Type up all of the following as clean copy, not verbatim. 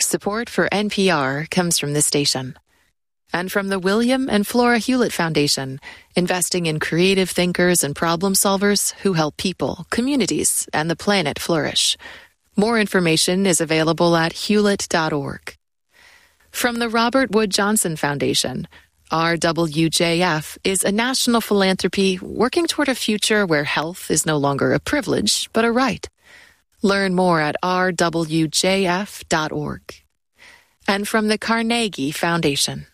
Support for NPR comes from this station. And from the William and Flora Hewlett Foundation, investing in creative thinkers and problem solvers who help people, communities, and the planet flourish. More information is available at hewlett.org. From the Robert Wood Johnson Foundation, RWJF is a national philanthropy working toward a future where health is no longer a privilege, but a right. Learn more at rwjf.org. And from the Carnegie Foundation.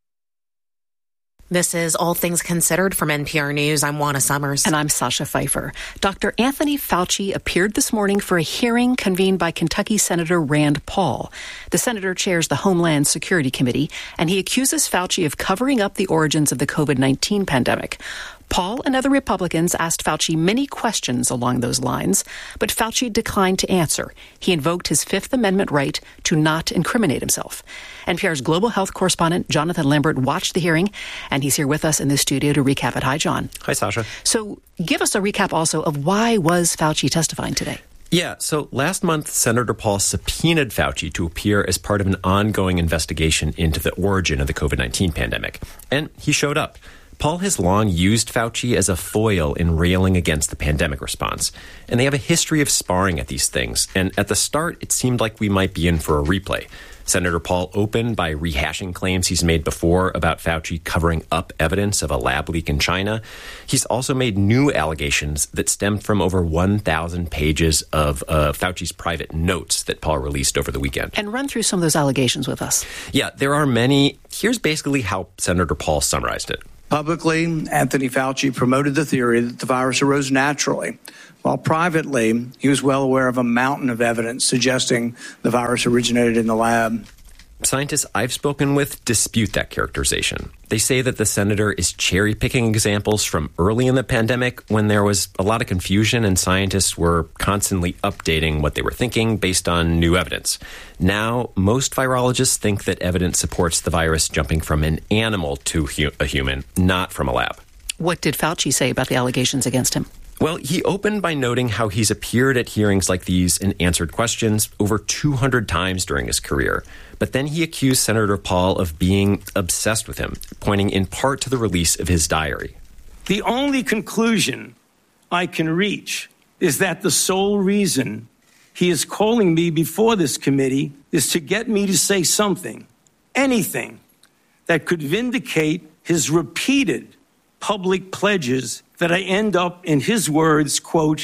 This is All Things Considered from NPR News. I'm Juana Summers. And I'm Sasha Pfeiffer. Dr. Anthony Fauci appeared this morning for a hearing convened by Kentucky Senator Rand Paul. The senator chairs the Homeland Security Committee, and he accuses Fauci of covering up the origins of the COVID-19 pandemic. Paul and other Republicans asked Fauci many questions along those lines, but Fauci declined to answer. He invoked his Fifth Amendment right to not incriminate himself. NPR's global health correspondent Jonathan Lambert watched the hearing, and he's here with us in the studio to recap it. Hi, John. Hi, Sasha. So give us a recap also of why was Fauci testifying today? Yeah, so last month, Senator Paul subpoenaed Fauci to appear as part of an ongoing investigation into the origin of the COVID-19 pandemic. And he showed up. Paul has long used Fauci as a foil in railing against the pandemic response. And they have a history of sparring at these things. And at the start, it seemed like we might be in for a replay. Senator Paul opened by rehashing claims he's made before about Fauci covering up evidence of a lab leak in China. He's also made new allegations that stemmed from over 1,000 pages of Fauci's private notes that Paul released over the weekend. And run through some of those allegations with us. Yeah, there are many. Here's basically how Senator Paul summarized it. Publicly, Anthony Fauci promoted the theory that the virus arose naturally, while privately, he was well aware of a mountain of evidence suggesting the virus originated in the lab. Scientists I've spoken with dispute that characterization. They say that the senator is cherry-picking examples from early in the pandemic when there was a lot of confusion and scientists were constantly updating what they were thinking based on new evidence. Now, most virologists think that evidence supports the virus jumping from an animal to a human, not from a lab. What did Fauci say about the allegations against him? Well, he opened by noting how he's appeared at hearings like these and answered questions over 200 times during his career. But then he accused Senator Paul of being obsessed with him, pointing in part to the release of his diary. The only conclusion I can reach is that the sole reason he is calling me before this committee is to get me to say something, anything, that could vindicate his repeated public pledges that I end up, in his words, quote,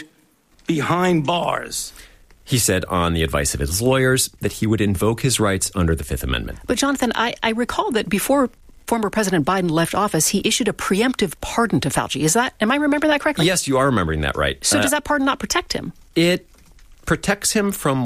behind bars. He said on the advice of his lawyers that he would invoke his rights under the Fifth Amendment. But Jonathan, I recall that before former President Biden left office, he issued a preemptive pardon to Fauci. Am I remembering that correctly? Yes, you are remembering that right. So does that pardon not protect him? It protects him from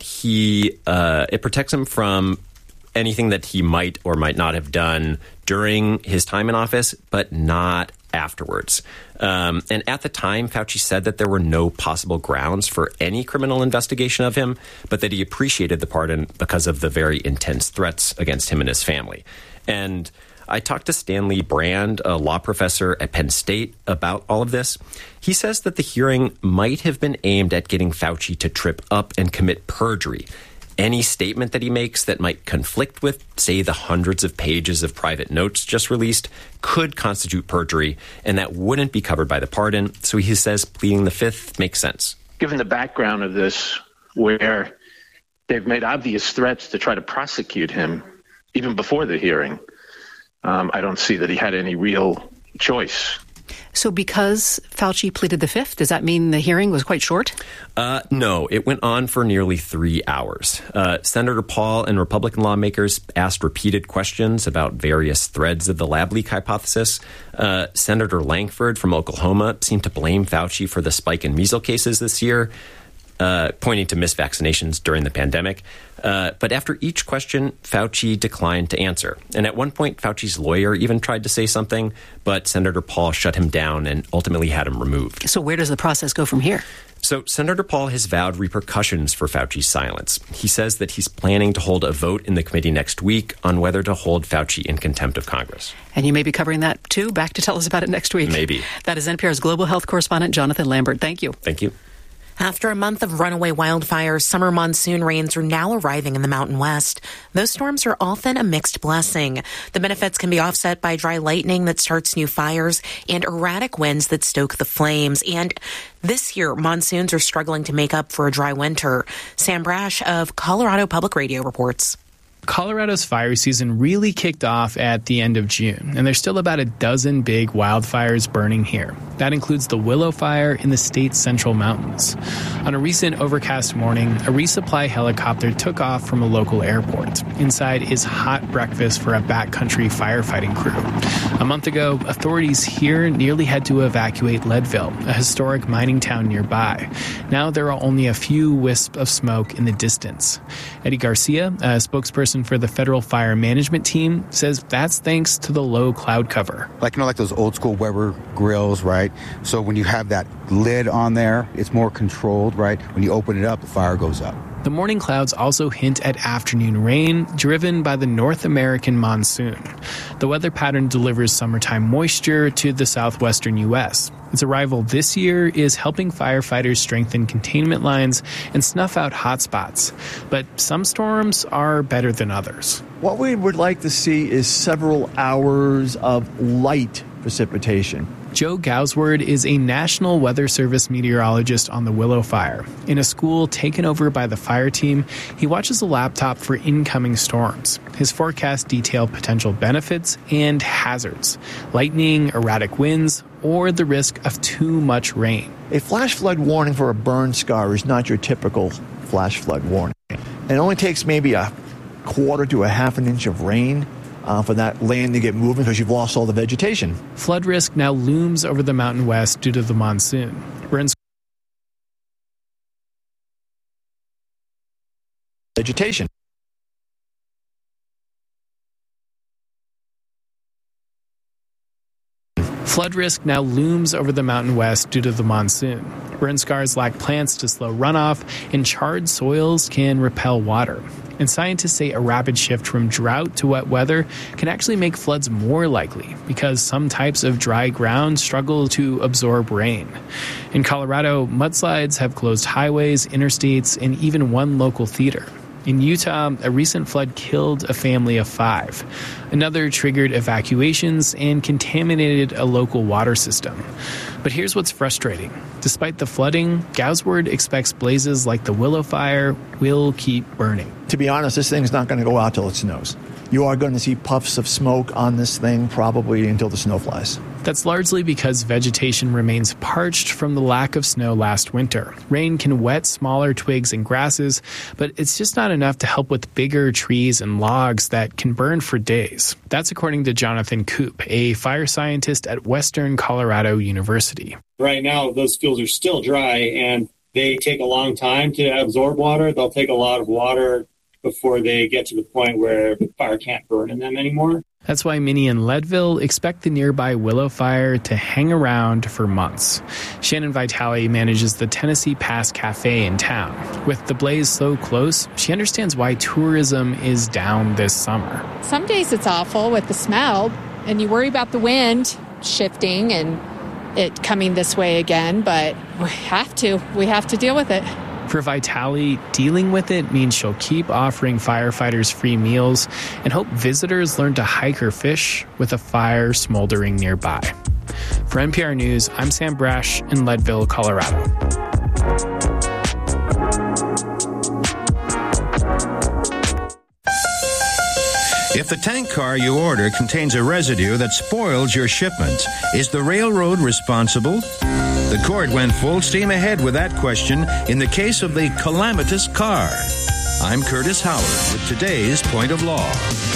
it protects him from anything that he might or might not have done during his time in office, but not afterwards. And at the time, Fauci said that there were no possible grounds for any criminal investigation of him, but that he appreciated the pardon because of the very intense threats against him and his family. And I talked to Stanley Brand, a law professor at Penn State, about all of this. He says that the hearing might have been aimed at getting Fauci to trip up and commit perjury. Any statement that he makes that might conflict with, say, the hundreds of pages of private notes just released could constitute perjury, and that wouldn't be covered by the pardon. So he says pleading the Fifth makes sense. Given the background of this, where they've made obvious threats to try to prosecute him even before the hearing, I don't see that he had any real choice. So because Fauci pleaded the Fifth, does that mean the hearing was quite short? No, it went on for nearly 3 hours. Senator Paul and Republican lawmakers asked repeated questions about various threads of the lab leak hypothesis. Senator Langford from Oklahoma seemed to blame Fauci for the spike in measles cases this year, pointing to missed vaccinations during the pandemic. But after each question, Fauci declined to answer. And at one point, Fauci's lawyer even tried to say something, but Senator Paul shut him down and ultimately had him removed. So where does the process go from here? So Senator Paul has vowed repercussions for Fauci's silence. He says that he's planning to hold a vote in the committee next week on whether to hold Fauci in contempt of Congress. And you may be covering that, too. Back to tell us about it next week. Maybe. That is NPR's global health correspondent, Jonathan Lambert. Thank you. Thank you. After a month of runaway wildfires, summer monsoon rains are now arriving in the Mountain West. Those storms are often a mixed blessing. The benefits can be offset by dry lightning that starts new fires and erratic winds that stoke the flames. And this year, monsoons are struggling to make up for a dry winter. Sam Brash of Colorado Public Radio reports. Colorado's fire season really kicked off at the end of June, and there's still about a dozen big wildfires burning here. That includes the Willow Fire in the state's central mountains. On a recent overcast morning, a resupply helicopter took off from a local airport. Inside is hot breakfast for a backcountry firefighting crew. A month ago, authorities here nearly had to evacuate Leadville, a historic mining town nearby. Now there are only a few wisps of smoke in the distance. Eddie Garcia, a spokesperson for the Federal Fire Management Team, says that's thanks to the low cloud cover. Like those old school Weber grills, right? So when you have that lid on there, it's more controlled, right? When you open it up, the fire goes up. The morning clouds also hint at afternoon rain, driven by the North American monsoon. The weather pattern delivers summertime moisture to the southwestern U.S. Its arrival this year is helping firefighters strengthen containment lines and snuff out hotspots. But some storms are better than others. What we would like to see is several hours of light precipitation. Joe Gausward is a National Weather Service meteorologist on the Willow Fire. In a school taken over by the fire team, he watches a laptop for incoming storms. His forecasts detail potential benefits and hazards: lightning, erratic winds, or the risk of too much rain. A flash flood warning for a burn scar is not your typical flash flood warning. It only takes maybe a quarter to a half an inch of rain for that land to get moving because you've lost all the vegetation. Flood risk now looms over the Mountain West due to the monsoon. Vegetation. Flood risk now looms over the Mountain West due to the monsoon. Burn scars lack plants to slow runoff, and charred soils can repel water. And scientists say a rapid shift from drought to wet weather can actually make floods more likely because some types of dry ground struggle to absorb rain. In Colorado, mudslides have closed highways, interstates, and even one local theater. In Utah, a recent flood killed a family of 5. Another triggered evacuations and contaminated a local water system. But here's what's frustrating. Despite the flooding, Gausward expects blazes like the Willow Fire will keep burning. To be honest, this thing's not going to go out till it snows. You are going to see puffs of smoke on this thing probably until the snow flies. That's largely because vegetation remains parched from the lack of snow last winter. Rain can wet smaller twigs and grasses, but it's just not enough to help with bigger trees and logs that can burn for days. That's according to Jonathan Koop, a fire scientist at Western Colorado University. Right now, those fields are still dry, and they take a long time to absorb water. They'll take a lot of water before they get to the point where the fire can't burn in them anymore. That's why many in Leadville expect the nearby Willow Fire to hang around for months. Shannon Vitale manages the Tennessee Pass Cafe in town. With the blaze so close, she understands why tourism is down this summer. Some days it's awful with the smell, and you worry about the wind shifting and it coming this way again, but we have to deal with it. For Vitale, dealing with it means she'll keep offering firefighters free meals and hope visitors learn to hike or fish with a fire smoldering nearby. For NPR News, I'm Sam Brash in Leadville, Colorado. If the tank car you order contains a residue that spoils your shipment, is the railroad responsible? The court went full steam ahead with that question in the case of the calamitous car. I'm Curtis Howard with today's Point of Law.